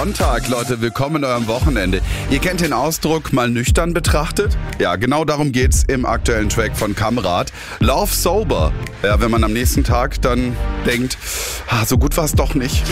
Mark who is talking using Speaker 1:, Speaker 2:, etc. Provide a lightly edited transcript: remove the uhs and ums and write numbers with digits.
Speaker 1: Sonntag, Leute, willkommen in eurem Wochenende. Ihr kennt den Ausdruck mal nüchtern betrachtet? Ja, genau darum geht's im aktuellen Track von Kamrat. Love Sober. Ja, wenn man am nächsten Tag dann denkt, so gut war's doch nicht.